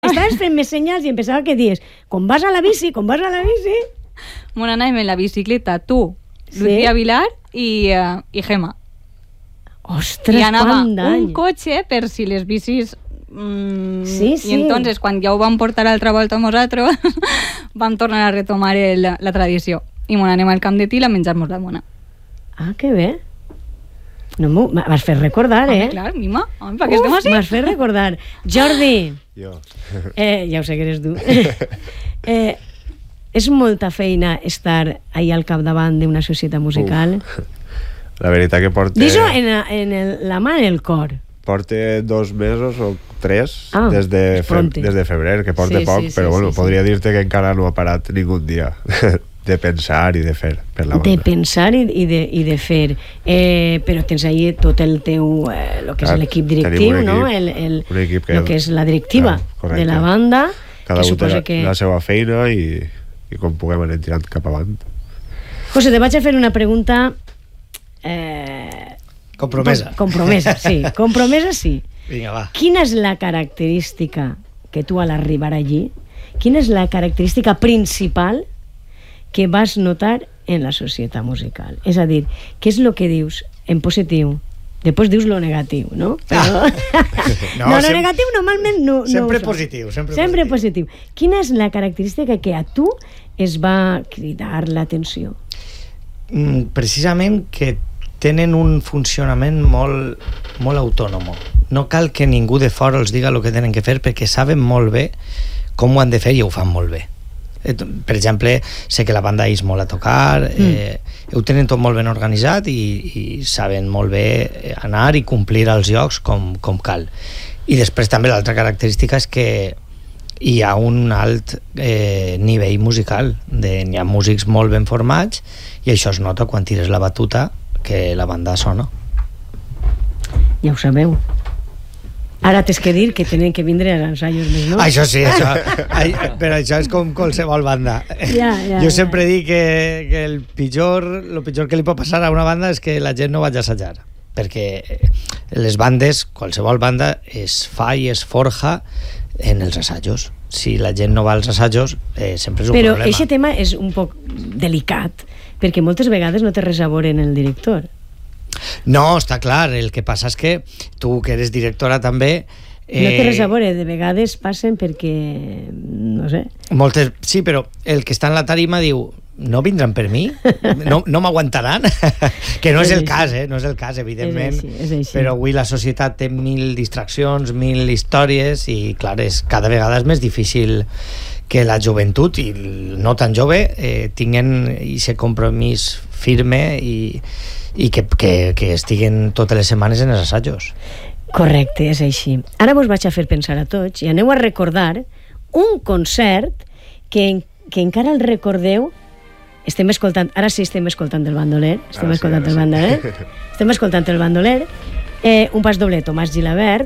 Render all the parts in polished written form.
estaves fent més senyals i em pensava que dies, com vas a la bici, com vas a la bici... Bueno, anàvem en la bicicleta, tu, Lucía Vilar i Gemma. Ostres, I anava quant d'any. un cotxe per si les bicis... Sí. I entonces, quan ja ho vam portar l'altra volta a nosaltres, vam tornar a retomar la tradició. I bueno, anem al Camp de Til a menjar-nos la mona. Ah, que bé. No m'has fet recordar, Clar, mima, per què estem així? M'has fet recordar. Jordi. Jo. Ja ho sé que eres tu. És molta feina estar ahí al capdavant d'una societat musical. La veritat que porta... Dis-ho en la mà en el cor. Porta 2 mesos o 3 des de febrer, que porta poc, però bueno, podria dir-te que encara no ha parat ningun dia de pensar i de fer per la banda. De pensar i de fer. Però tens ahí tot el teu, el que és l'equip directiu, no? El que és la directiva de la banda. Cada un té la seva feina i com puguem anar tirant cap avant. José, te vaig a fer una pregunta... Compromesa, sí. Compromesa, sí. Vinga, va. Quina és la característica que tu al arribar allí, quina és la característica principal que vas notar en la societat musical? És a dir, què és el que dius en positiu? Després dius lo negatiu, no? Però... lo negatiu normalment no... Sempre positiu. Sempre positiu. Quina és la característica que a tu es va cridar l'atenció? Precisament que tenen un funcionament molt autònom. No cal que ningú de fora els diga el que tenen que fer perquè saben molt bé com ho han de fer i ho fan molt bé. Per exemple, sé que la banda és molt a tocar, ho tenen tot molt ben organitzat i saben molt bé anar i complir els llocs com cal. I després també l'altra característica és que hi ha un alt nivell musical, n'hi ha músics molt ben formats i això es nota quan tires la batuta que la banda sona. Ja ho sabeu. Ara tens que dir que tenen que vindre als ensaios més, no? Això sí, però això és com qualsevol banda. Jo sempre dic que el pitjor que li pot passar a una banda és que la gent no vagi a assajar, perquè les bandes, qualsevol banda es fa i es forja en els assajos. Si la gent no va als assajos, sempre és un problema. Però aquest tema és un poc delicat, perquè moltes vegades no té res a veure en el director. No, està clar. El que passa és que tu, que eres directora també... No té res a veure, de vegades passen perquè... no sé... Sí, però el que està en la tarima diu no vindran per mi? No m'aguantaran? Que no és el cas, no és el cas, evidentment. És així. Però avui la societat té 1000 distraccions, 1000 històries i, clar, cada vegada és més difícil que la joventut, i no tan jove, tinguen aquest compromís firme i que estiguen totes les setmanes en els assajos. Correcte, és així. Ara vos vaig a fer pensar a tots i aneu a recordar un concert que encara el recordeu. Estem escoltant el bandoler. Estem escoltant el bandoler. Un pas doble, Tomàs Gilabert,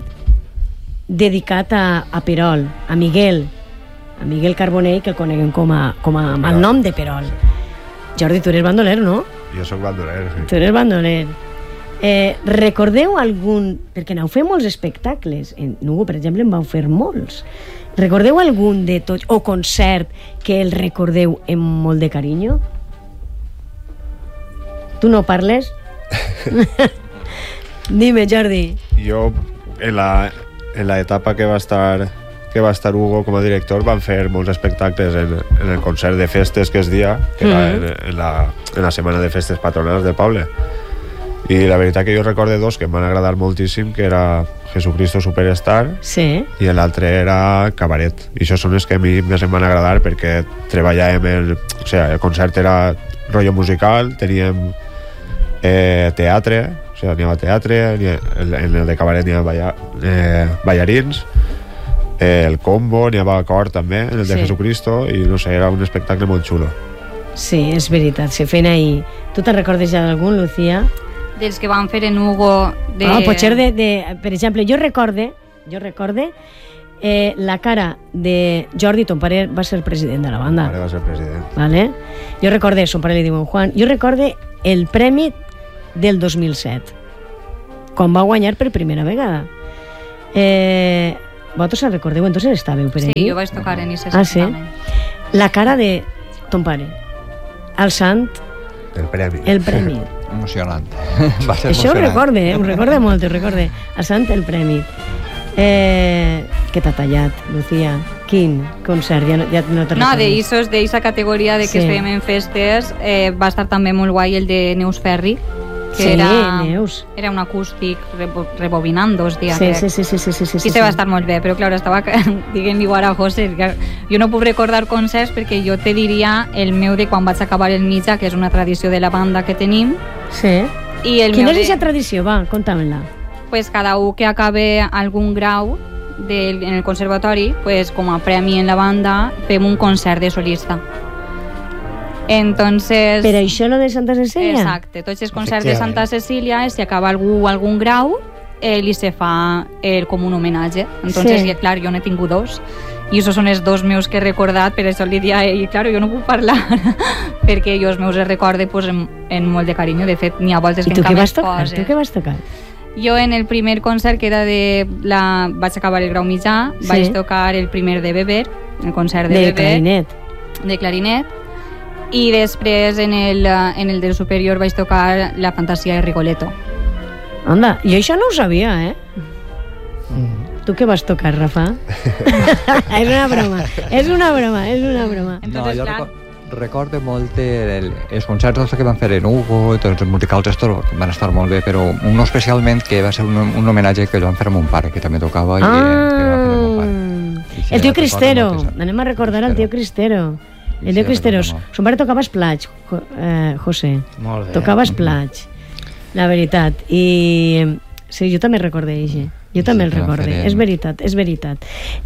dedicat a Perol, a Miguel Carbonell, que el coneguem com a malnom de Perol. Jordi, tu eres bandoler, no? Jo soc bandoler, sí. Tu eres bandoler. Recordeu algun... Perquè n'heu fet molts espectacles. En Nugo, per exemple, en vau fer molts. Recordeu algun de tots, o concert, que el recordeu amb molt de carinyo? Tu no parles? Dime, Jordi. Jo, en la etapa que va estar Hugo com a director, van fer molts espectacles en el concert de festes que es dia, que era en la setmana de festes patronals del poble. I la veritat que jo recorde dos que em van agradar moltíssim, que era Jesucristo Superstar, sí, i l'altre era Cabaret. I això són els que a mi més em van agradar perquè treballàvem el concert era rotllo musical, teníem teatre, anava a teatre, en el de Cabaret n'hi havia ballarins, el combo, n'hi havia cor també, en el de Jesucristo, i no sé, era un espectacle molt xulo. Sí, és veritat, se feien ahí. Tu te'n recordes ja d'algun, Lucía? Dels que van fer en Hugo de... potser per exemple, jo recorde la cara de Jordi, ton pare va ser president de la banda. Pare va ser president. Vale? Jo recorde, son pare li diuen Juan, jo recorde el premi del 2007, quan va guanyar per primera vegada. vosaltres se'n recordeu, entonces estàveu per Sí, allí? jo vaig tocar en Ises. Ah, sí? La cara de ton pare, alçant El premi. el premi. Emocionant. Va ser Això ho emocionant. recorde molt, ho recorde. Alçant el premi. Què t'ha tallat, Lucía? Quin concert? Ja no te'n No, recordes. d'eixa categoria de que es feien en festes, va estar també molt guai el de Neus Ferri, que Sí, era, Neus. era un acústic rebobinando, es dia, Sí, crec. sí. I se va estar molt bé, però clar, estava dient-li ara a José, que jo no puc recordar concerts perquè jo te diria el meu de quan vaig acabar el mitjà, que és una tradició de la banda que tenim, Sí. i el Quina meu és de, aquesta tradició? Va, conta-me-la. pues, cada un que acabe algun grau en el conservatori, pues, com a premi en la banda, fem un concert de solista. Entonces... Per això lo de Santa Cecília? Exacte, tots els concerts de Santa Cecília, si acaba algun grau, li se fa com un homenatge. Entonces, Sí. ja, clar, jo n'he tingut dos, i aquests són els dos meus que he recordat, per això li dia a ell, clar, jo no puc parlar, perquè jo els meus els recorde pues, en molt de carinyo. De fet, n'hi ha voltes I que tu què encara vas es tocar? posa. Tu què vas tocar? Jo en el primer concert, que era vaig acabar el grau mitjà, Sí. vaig tocar el primer de Beber, el concert de De Beber, clarinet. de clarinet, i després en el del superior vaig tocar la fantasia de Rigoletto. Anda, jo això no ho sabia, eh? Tu què vas tocar, Rafa? És una broma. No, Entonces, jo clar, recordo molt els concerts que van fer en Hugo i tots els musicals estos van estar molt bé, però un especialment que va ser un homenatge que el van fer a mon pare, que també tocava i que va fer a mon pare. I sí, El tio recordo Cristero. moltíssim. Anem a recordar el tio Cristero. Sí, El tio sí, Cristero. recordo molt. Son pare tocava esplats, José. Molt bé. Tocava esplats, la veritat. I sí, jo també recordé això. Jo també el que van recorde. fer És veritat.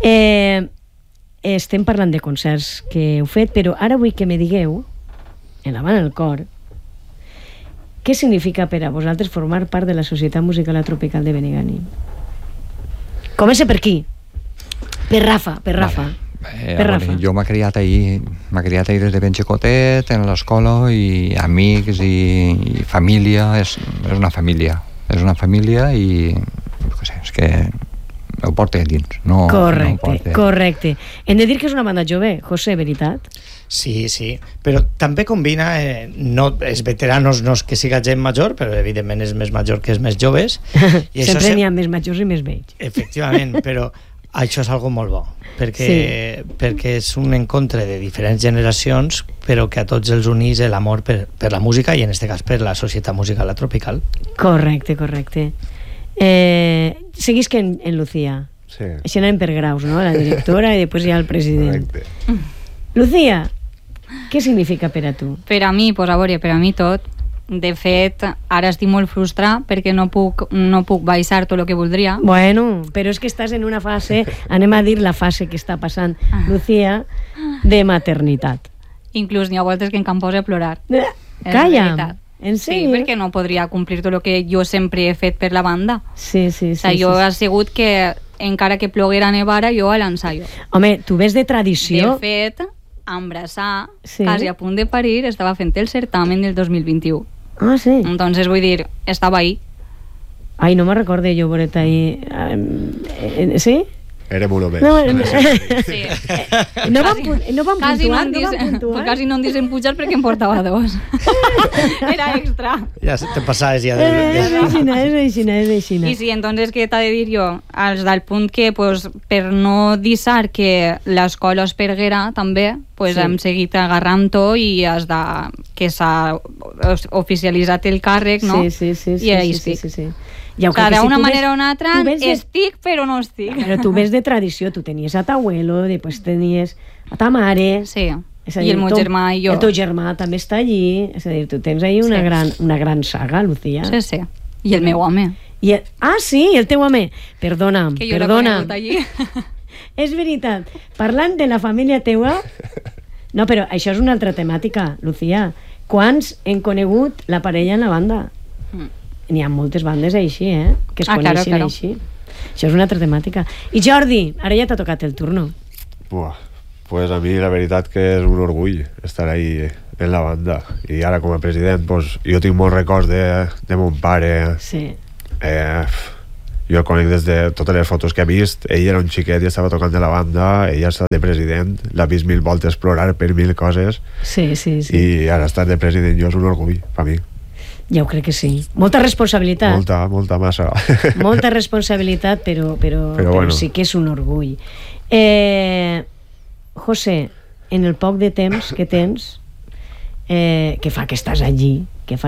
Estem parlant de concerts que heu fet, però ara vull que me digueu, en la mà del cor, què significa per a vosaltres formar part de la Societat Musical Tropical de Benigànim? Comença per qui? Per Rafa. Per Rafa. Jo m'he criat ahir des de ben xicotet, en l'escola, i amics i família, és una família. És una família i és que ho porta dins. No, Correcte. Hem de dir que és una banda jove, José, veritat? Sí, però també combina, no, els veteranos no és que siga gent major, però evidentment és més major que els més joves. I Sempre n'hi ha més majors i més vells. Efectivament, però això és algo molt bo, perquè és un encontre de diferents generacions, però que a tots els unís l'amor per la música i en aquest cas per la Societat Musical Tropical. Correcte. Seguís que en Lucía. Sí. Així anem per graus, no? La directora i després hi ha el president. Correcte. Lucía, què significa per a tu? per a mi, pues, a veure, per a mi tot. De fet, ara estic molt frustrada perquè no puc baixar tot el que voldria. Bueno, però és que estàs en una fase, anem a dir la fase que està passant Lucía, de maternitat. Inclús n'hi ha voltes que em poso a plorar. És Calla, veritat. en Sí, sèrio? perquè no podria complir tot el que jo sempre he fet per la banda. Sí. O sigui, jo he sigut que encara que ploguera nevara, jo a l'ensaio. Home, tu ves de tradició... De fet, embrassar, Sí. quasi a punt de parir, estava fent el certamen del 2021. Ah, sí? Entonces, vull dir, estava ahí. Ai, no me recorde jo veure't ahí. Sí? Érem un home. Sí. No van puntuar, Quasi no no van puntuar. quasi no em dicen pujar perquè em portava dos. Era extra. Ja te passaves ja És aixina. I sí, entonces, què t'ha de dir jo? Als del punt que, pues, per no deixar que l'escola es perguera, també, pues, Sí. hem seguit agarrant-ho i que s'ha oficialitzat el càrrec, no? Sí. I ahí estic. Ja, O sigui, d'una tu manera o una altra, tu ves estic, però no estic. Però tu ves de tradició, tu tenies a t'abuelo, després tenies a ta mare... Sí, És a i dir, el meu germà i jo. El teu germà també està allí, és a dir, tu tens ahí una gran saga, Lucía. Sí. I el meu home. Sí, el teu home. Perdona. Que jo l'he conegut allí. És veritat. Parlant de la família teua... No, però això és una altra temàtica, Lucía. Quants hem conegut la parella en la banda? N'hi ha moltes bandes així, que es coneixen claro. així. Això és una altra temàtica. I Jordi, ara ja t'ha tocat el turno. Buah, pues a mi la veritat que és un orgull estar ahí en la banda. I ara com a president, pues, jo tinc molts records de mon pare. Sí. Jo el conec des de totes les fotos que he vist. Ell era un xiquet i estava tocant de la banda, ella està de president, l'ha vist 1000 voltes plorar per 1000 coses, Sí. i ara estar de president jo és un orgull per mi. Ja ho crec que sí. Molta responsabilitat. Molta massa. Molta responsabilitat, però bueno. sí que és un orgull. José, en el poc de temps que tens, que fa que estàs allí,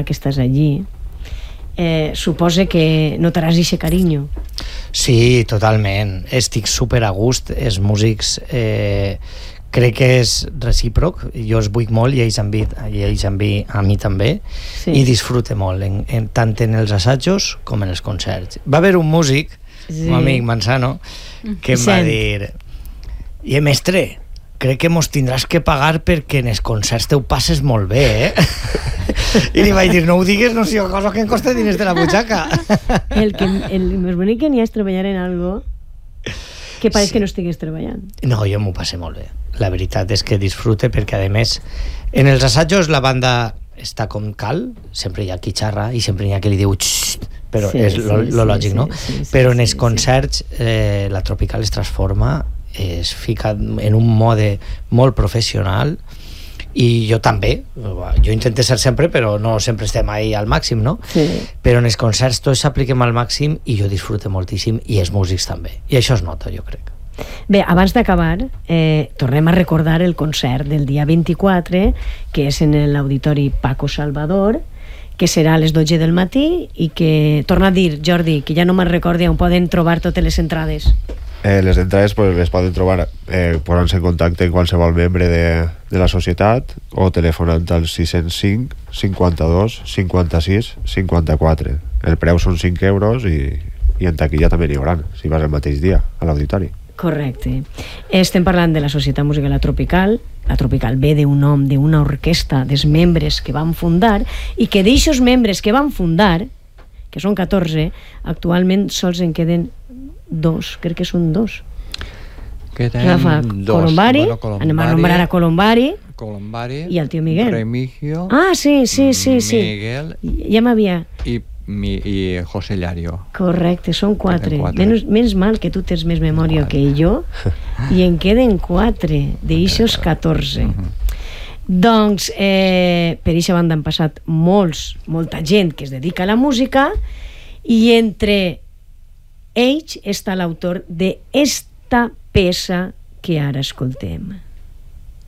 suposa que notaràs eixe carinyo. Sí, totalment. Estic super a gust. Els músics crec que és recíproc. Jo els vull molt i ells a mi també. Sí. I disfrute molt, tant en els assajos com en els concerts. Va haver un músic, un amic Manzano, que em va dir: mestre, crec que mos tindràs que pagar perquè en els concerts teu passes molt bé, I li vaig dir: no ho digues, no sigui cosa que em costa diners de la butxaca. El més bonic que n'hi ha és treballar en algo que pareix que no estigués treballant. No, jo m'ho passe molt bé. La veritat és que disfrute, perquè a més en els assajos la banda està com cal, sempre hi ha qui xarra i sempre hi ha qui li diu xxt, però és lo lògic, no? Però en els concerts la Tropical es transforma, es fica en un mode molt professional, i jo també, jo intento ser sempre, però no sempre estem ahí al màxim, no? Sí. Però en els concerts tots s'apliquem al màxim i jo disfruto moltíssim, i els músics també, i això es nota, jo crec. Bé, abans d'acabar, tornem a recordar el concert del dia 24, que és en l'Auditori Paco Salvador, que serà a les 12 del matí, i que, torna a dir, Jordi, que ja no me'n recordi on poden trobar totes les entrades. Les entrades les poden trobar posant-se en contacte amb qualsevol membre de la societat o telefonant al 605 52 56 54. El preu són 5 euros i en taquilla també n'hi haurà, si vas el mateix dia a l'auditori. Correcte. Estem parlant de la Societat Musical La Tropical. La Tropical ve d'un nom, d'una orquestra, dels membres que van fundar, i que d'eixos membres que van fundar, que són 14, actualment sols en queden 2, crec que són 2. Rafa Colombari, anem a nombrar a Colombari i el tio Miguel. Remigio. Ah, sí. Miguel. Ja m'havia... I José Llario. Correcte, són 4. Menys mal que tu tens més memòria que jo, i en queden 4 d'eixos 14. Doncs per eixa banda han passat molta gent que es dedica a la música, i entre ells està l'autor d'esta peça que ara escoltem.